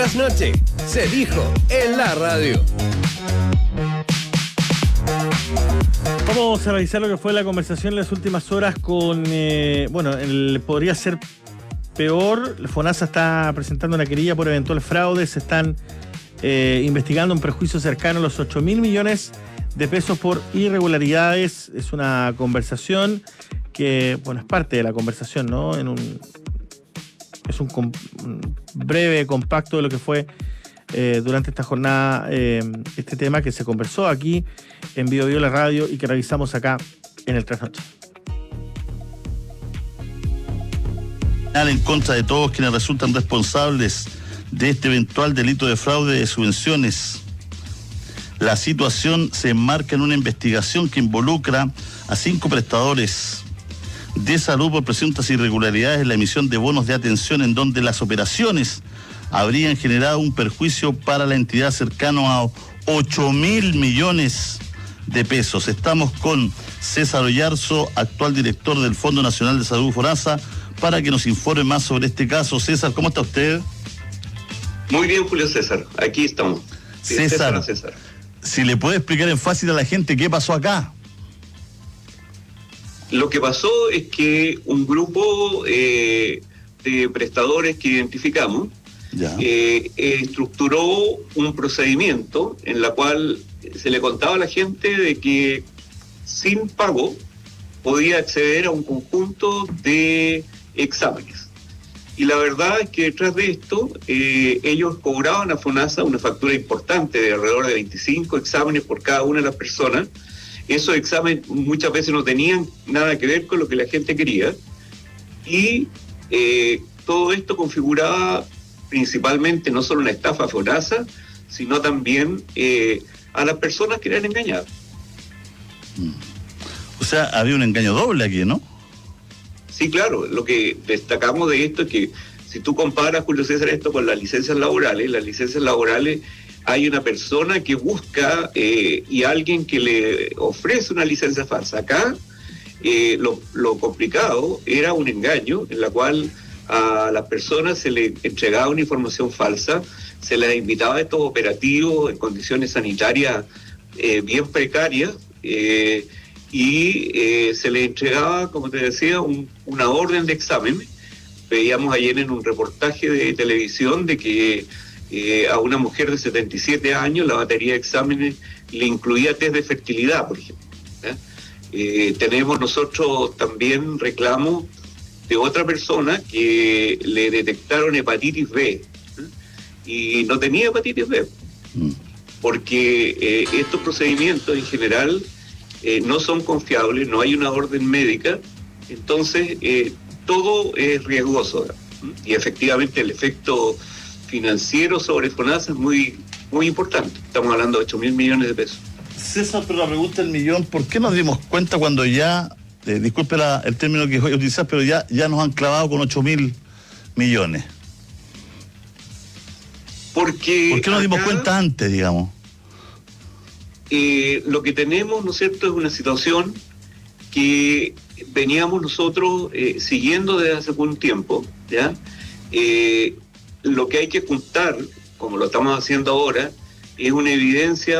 Buenas noches, se dijo en la radio. Vamos a revisar lo que fue la conversación en las últimas horas con, podría ser peor. FONASA está presentando una querella por eventual fraude. Se están investigando un perjuicio cercano a los 8.000 millones de pesos por irregularidades. Es una conversación que, es parte de la conversación, ¿no? Es un breve compacto de lo que fue durante esta jornada este tema que se conversó aquí en Bio la radio y que revisamos acá en el Trasnoche. En contra de todos quienes resultan responsables de este eventual delito de fraude de subvenciones. La situación se enmarca en una investigación que involucra a 5 prestadores de salud por presuntas irregularidades en la emisión de bonos de atención, en donde las operaciones habrían generado un perjuicio para la entidad cercano a 8.000 millones de pesos. Estamos con César Oyarzo, actual director del Fondo Nacional de Salud FONASA, para que nos informe más sobre este caso. César, ¿cómo está usted? Muy bien, Julio César, aquí estamos. César, si le puede explicar en fácil a la gente qué pasó acá. Lo que pasó es que un grupo de prestadores que identificamos estructuró un procedimiento en la cual se le contaba a la gente de que sin pago podía acceder a un conjunto de exámenes. Y la verdad es que detrás de esto ellos cobraban a FONASA una factura importante de alrededor de 25 exámenes por cada una de las personas. Esos exámenes muchas veces no tenían nada que ver con lo que la gente quería, y todo esto configuraba principalmente no solo una estafa a FONASA, sino también a las personas que eran engañadas. O sea, había un engaño doble aquí, ¿no? Sí, claro. Lo que destacamos de esto es que si tú comparas, Julio César, esto con las licencias laborales hay una persona que busca y alguien que le ofrece una licencia falsa. Acá lo complicado era un engaño en la cual a las personas se les entregaba una información falsa, se les invitaba a estos operativos en condiciones sanitarias bien precarias y se les entregaba, como te decía, una orden de examen. Veíamos ayer en un reportaje de televisión de que a una mujer de 77 años la batería de exámenes le incluía test de fertilidad, por ejemplo. Tenemos nosotros también reclamos de otra persona que le detectaron hepatitis B y no tenía hepatitis B, porque estos procedimientos en general no son confiables, no hay una orden médica, entonces todo es riesgoso, y efectivamente el efecto financiero sobre FONASA es muy, muy importante. Estamos hablando de 8.000 millones de pesos. César, pero la pregunta del millón, ¿por qué nos dimos cuenta cuando ya, disculpe el término que voy a utilizar, pero ya nos han clavado con 8.000 millones? ¿Por qué nos dimos cuenta antes, digamos? Lo que tenemos, ¿no es cierto?, es una situación que veníamos nosotros siguiendo desde hace algún tiempo, ¿ya? Lo que hay que juntar, como lo estamos haciendo ahora, es una evidencia